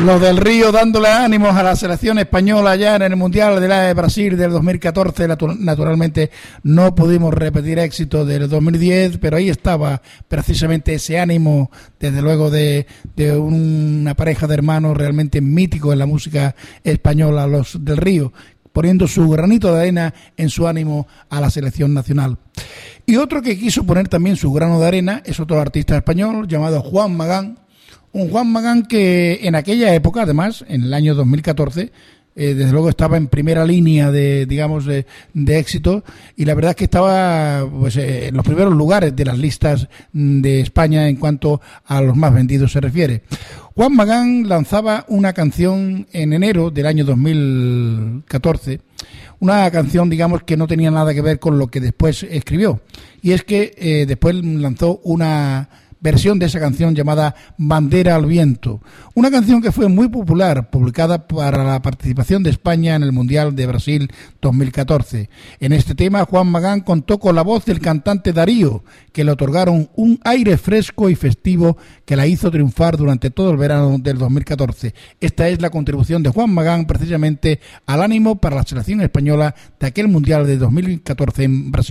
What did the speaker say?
Los del Río dándole ánimos a la selección española ya en el Mundial de Brasil del 2014. Naturalmente no pudimos repetir éxito del 2010, pero ahí estaba precisamente ese ánimo, desde luego, de una pareja de hermanos realmente míticos en la música española, los del Río, poniendo su granito de arena en su ánimo a la selección nacional. Y otro que quiso poner también su grano de arena es otro artista español llamado Juan Magán. Un Juan Magán que en aquella época, además, en el año 2014, desde luego estaba en primera línea de éxito, y la verdad es que estaba pues en los primeros lugares de las listas de España en cuanto a los más vendidos se refiere. Juan Magán lanzaba una canción en enero del año 2014, una canción, digamos, que no tenía nada que ver con lo que después escribió, y es que después lanzó una versión de esa canción llamada Bandera al Viento, una canción que fue muy popular, publicada para la participación de España en el Mundial de Brasil 2014. En este tema, Juan Magán contó con la voz del cantante Darío, que le otorgaron un aire fresco y festivo que la hizo triunfar durante todo el verano del 2014. Esta es la contribución de Juan Magán precisamente al ánimo para la selección española de aquel Mundial de 2014 en Brasil.